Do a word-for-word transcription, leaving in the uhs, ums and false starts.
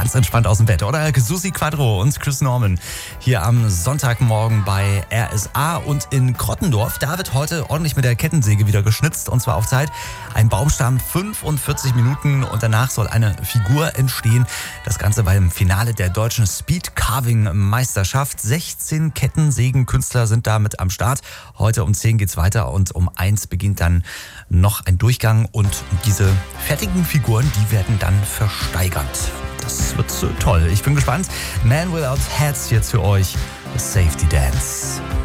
ganz entspannt aus dem Bett. Oder Susi Quadro und Chris Norman hier am Sonntagmorgen bei R S A. Und in Krottendorf, da wird heute ordentlich mit der Kettensäge wieder geschnitzt. Und zwar auf Zeit. Ein Baumstamm, fünfundvierzig Minuten. Und danach soll eine Figur entstehen. Das Ganze beim Finale der deutschen Speed Carving Meisterschaft. sechzehn Kettensägenkünstler sind da mit am Start. Heute um zehn geht's weiter und um eins beginnt dann noch ein Durchgang. Und diese fertigen Figuren, die werden dann versteigert. Das wird so toll. Ich bin gespannt. Man Without Hats jetzt für euch. The Safety Dance.